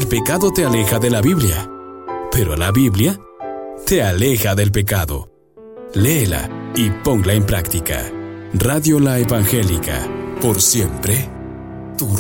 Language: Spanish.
El pecado te aleja de la Biblia, pero la Biblia te aleja del pecado. Léela y ponla en práctica. Radio La Evangélica, por siempre